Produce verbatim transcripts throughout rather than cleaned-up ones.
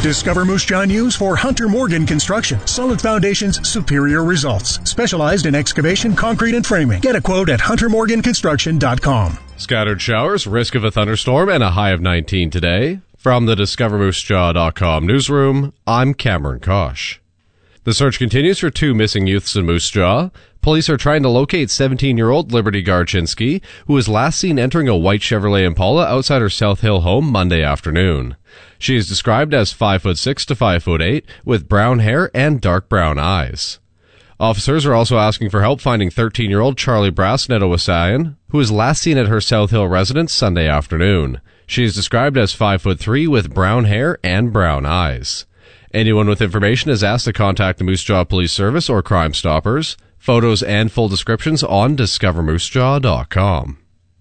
Discover Moose Jaw News for Hunter Morgan Construction. Solid foundations, superior results. Specialized in excavation, concrete, and framing. Get a quote at hunter morgan construction dot com. Scattered showers, risk of a thunderstorm, and a high of nineteen today. From the discover moose jaw dot com newsroom, I'm Cameron Kosh. The search continues for two missing youths in Moose Jaw. Police are trying to locate seventeen-year-old Liberty Garchinsky, who was last seen entering a white Chevrolet Impala outside her South Hill home Monday afternoon. She is described as five foot six to five foot eight, with brown hair and dark brown eyes. Officers are also asking for help finding thirteen-year-old Charlie Brasnetowasayan, who was last seen at her South Hill residence Sunday afternoon. She is described as five foot three, with brown hair and brown eyes. Anyone with information is asked to contact the Moose Jaw Police Service or Crime Stoppers. Photos and full descriptions on discover moose jaw dot com.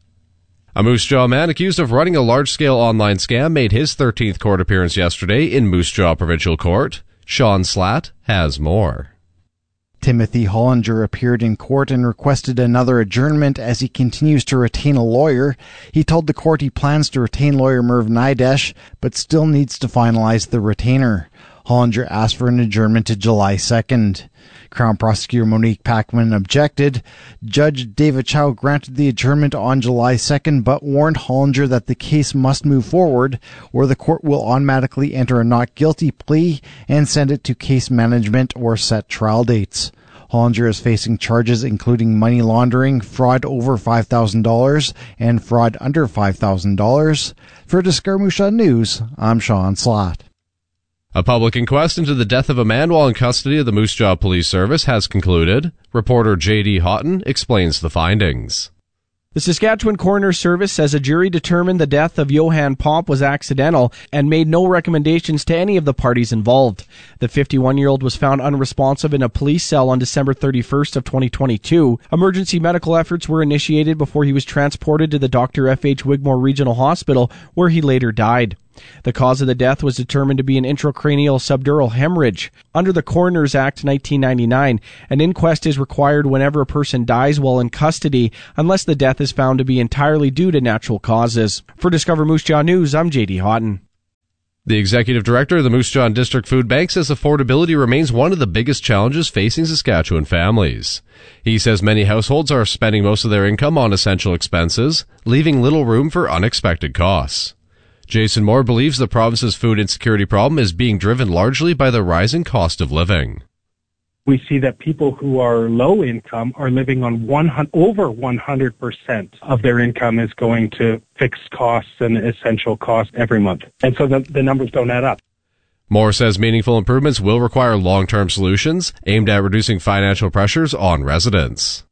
A Moose Jaw man accused of running a large-scale online scam made his thirteenth court appearance yesterday in Moose Jaw Provincial Court. Sean Slatt has more. Timothy Hollinger appeared in court and requested another adjournment as he continues to retain a lawyer. He told the court he plans to retain lawyer Merv Nidesh, but still needs to finalize the retainer. Hollinger asked for an adjournment to July second. Crown Prosecutor Monique Packman objected. Judge David Chow granted the adjournment on July second, but warned Hollinger that the case must move forward, or the court will automatically enter a not guilty plea and send it to case management or set trial dates. Hollinger is facing charges including money laundering, fraud over five thousand dollars, and fraud under five thousand dollars. For Discover Moose Jaw News, I'm Sean Slatt. A public inquest into the death of a man while in custody of the Moose Jaw Police Service has concluded. Reporter J D Houghton explains the findings. The Saskatchewan Coroner Service says a jury determined the death of Johan Pomp was accidental and made no recommendations to any of the parties involved. The fifty-one-year-old was found unresponsive in a police cell on December thirty-first of twenty twenty-two. Emergency medical efforts were initiated before he was transported to the Doctor F H Wigmore Regional Hospital, where he later died. The cause of the death was determined to be an intracranial subdural hemorrhage. Under the Coroners Act nineteen ninety-nine, an inquest is required whenever a person dies while in custody, unless the death is found to be entirely due to natural causes. For Discover Moose Jaw News, I'm J D Houghton. The executive director of the Moose Jaw District Food Bank says affordability remains one of the biggest challenges facing Saskatchewan families. He says many households are spending most of their income on essential expenses, leaving little room for unexpected costs. Jason Moore believes the province's food insecurity problem is being driven largely by the rising cost of living. We see that people who are low income are living on one hundred, over one hundred percent of their income is going to fixed costs and essential costs every month. And so the, the numbers don't add up. Moore says meaningful improvements will require long-term solutions aimed at reducing financial pressures on residents.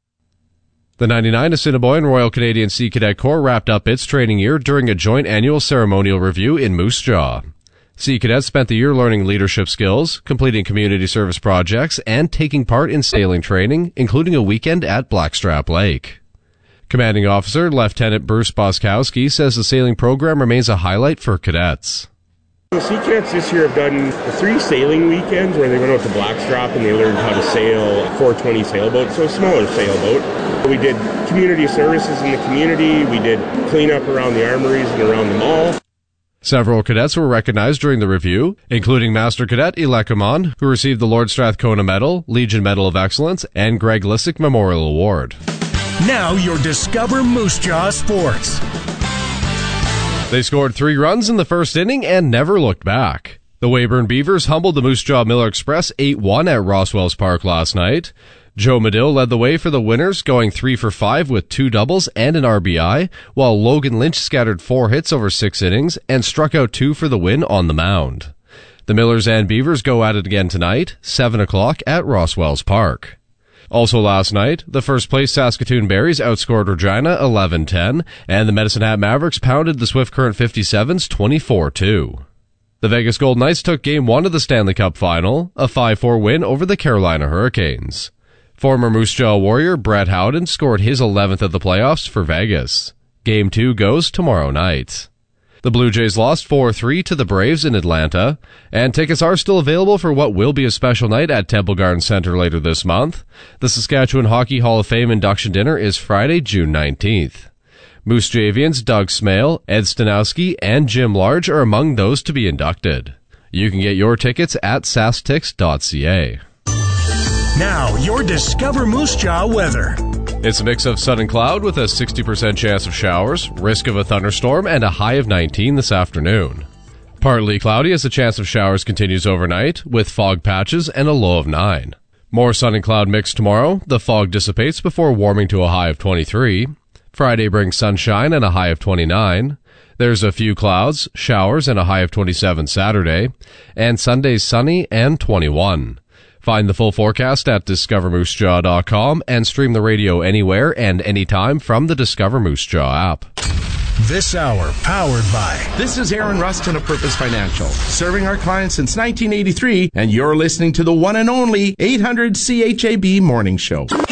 The ninety-nine Assiniboine Royal Canadian Sea Cadet Corps wrapped up its training year during a joint annual ceremonial review in Moose Jaw. Sea Cadets spent the year learning leadership skills, completing community service projects, and taking part in sailing training, including a weekend at Blackstrap Lake. Commanding Officer Lieutenant Bruce Boskowski says the sailing program remains a highlight for cadets. The Sea Cadets this year have done three sailing weekends where they went out to Blackstrap and they learned how to sail a four twenty sailboat, so a smaller sailboat. We did community services in the community. We did cleanup around the armories and around the mall. Several cadets were recognized during the review, including Master Cadet Ilekuman, who received the Lord Strathcona Medal, Legion Medal of Excellence, and Greg Lissick Memorial Award. Now your Discover Moose Jaw Sports. They scored three runs in the first inning and never looked back. The Weyburn Beavers humbled the Moose Jaw Miller Express eight one at Roswells Park last night. Joe Medill led the way for the winners, going three for five with two doubles and an R B I, while Logan Lynch scattered four hits over six innings and struck out two for the win on the mound. The Millers and Beavers go at it again tonight, seven o'clock at Roswells Park. Also last night, the first-place Saskatoon Berries outscored Regina eleven ten, and the Medicine Hat Mavericks pounded the Swift Current fifty-sevens twenty-four two. The Vegas Golden Knights took Game one of the Stanley Cup Final, a five four win over the Carolina Hurricanes. Former Moose Jaw Warrior Brett Howden scored his eleventh of the playoffs for Vegas. Game two goes tomorrow night. The Blue Jays lost four three to the Braves in Atlanta, and tickets are still available for what will be a special night at Temple Garden Center later this month. The Saskatchewan Hockey Hall of Fame induction dinner is Friday, June nineteenth. Moose Javians Doug Smale, Ed Stanowski, and Jim Large are among those to be inducted. You can get your tickets at sastix dot c a. Now, your Discover Moose Jaw weather. It's a mix of sun and cloud with a sixty percent chance of showers, risk of a thunderstorm, and a high of nineteen this afternoon. Partly cloudy as the chance of showers continues overnight, with fog patches and a low of nine. More sun and cloud mix tomorrow. The fog dissipates before warming to a high of twenty-three. Friday brings sunshine and a high of twenty-nine. There's a few clouds, showers, and a high of twenty-seven Saturday. And Sunday's sunny and twenty-one. Find the full forecast at discover moose jaw dot com and stream the radio anywhere and anytime from the Discover Moose Jaw app. This hour powered by... This is Aaron Rustin of Purpose Financial, serving our clients since nineteen eighty-three, and you're listening to the one and only eight hundred C H A B Morning Show.